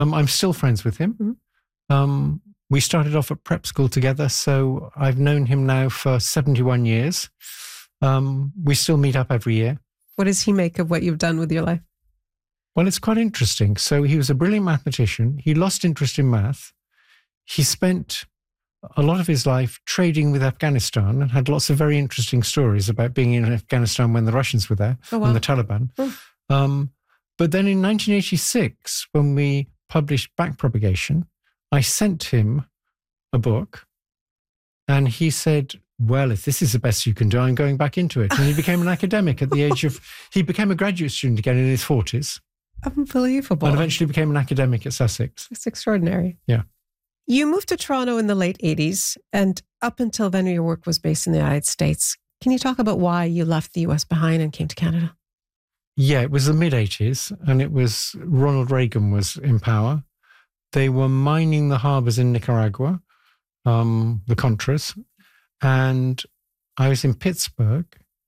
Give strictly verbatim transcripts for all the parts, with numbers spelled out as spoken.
Um, I'm still friends with him. Mm-hmm. Um, we started off at prep school together, so I've known him now for seventy-one years. Um, we still meet up every year. What does he make of what you've done with your life? Well, it's quite interesting. So he was a brilliant mathematician. He lost interest in math. He spent a lot of his life trading with Afghanistan and had lots of very interesting stories about being in Afghanistan when the Russians were there, oh, wow. and the Taliban. Oh. Um, but then in nineteen eighty-six, when we published Backpropagation, I sent him a book and he said, well, if this is the best you can do, I'm going back into it. And he became an academic at the age of, he became a graduate student again in his forties. Unbelievable. And eventually became an academic at Sussex. It's extraordinary. Yeah. You moved to Toronto in the late eighties, and up until then, your work was based in the United States. Can you talk about why you left the U S behind and came to Canada? Yeah, it was the mid-eighties, and it was Ronald Reagan was in power. They were mining the harbors in Nicaragua, um, the Contras, and I was in Pittsburgh,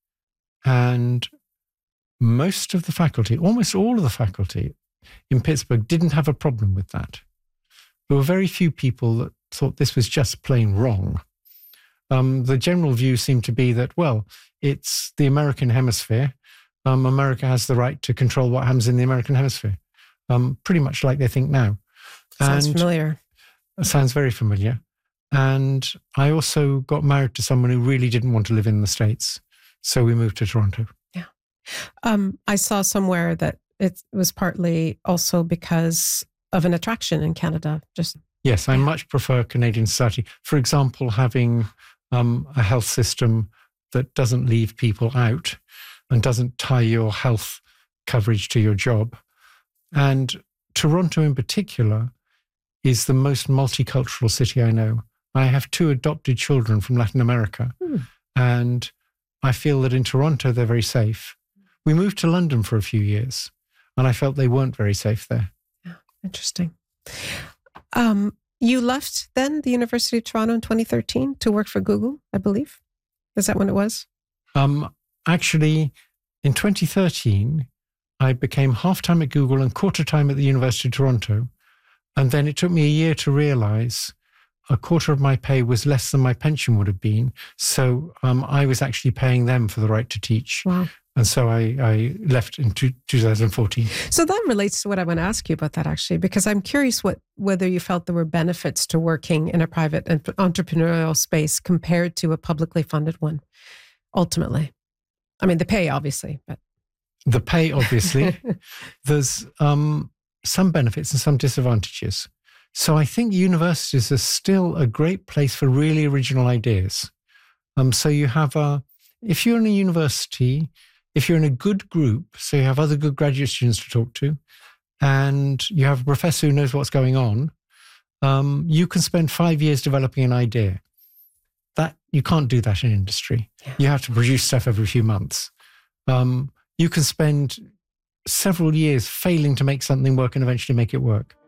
and most of the faculty, almost all of the faculty in Pittsburgh didn't have a problem with that. There were very few people that thought this was just plain wrong. Um, the general view seemed to be that, well, it's the American hemisphere. Um, America has the right to control what happens in the American hemisphere, um, pretty much like they think now. Sounds and familiar. Sounds very familiar. And I also got married to someone who really didn't want to live in the States. So we moved to Toronto. Yeah. Um, I saw somewhere that it was partly also because of an attraction in Canada. Just Yes, I yeah. much prefer Canadian society. For example, having um, a health system that doesn't leave people out and doesn't tie your health coverage to your job. And Toronto in particular is the most multicultural city I know. I have two adopted children from Latin America, hmm. and I feel that in Toronto they're very safe. We moved to London for a few years, and I felt they weren't very safe there. Yeah, interesting. Um, you left then the University of Toronto in twenty thirteen to work for Google, I believe. Is that when it was? Um, actually, in twenty thirteen, I became half-time at Google and quarter-time at the University of Toronto. And then it took me a year to realize a quarter of my pay was less than my pension would have been. So um, I was actually paying them for the right to teach. Wow. And so I, I left in two, twenty fourteen. So that relates to what I want to ask you about that, actually, because I'm curious what whether you felt there were benefits to working in a private and entrepreneurial space compared to a publicly funded one, ultimately. I mean, the pay, obviously, but... The pay, obviously. There's um, some benefits and some disadvantages. So I think universities are still a great place for really original ideas. Um, so you have a... If you're in a university... If you're in a good group, so you have other good graduate students to talk to, and you have a professor who knows what's going on, um, you can spend five years developing an idea. That you can't do that in industry. Yeah. You have to produce stuff every few months. Um, you can spend several years failing to make something work and eventually make it work.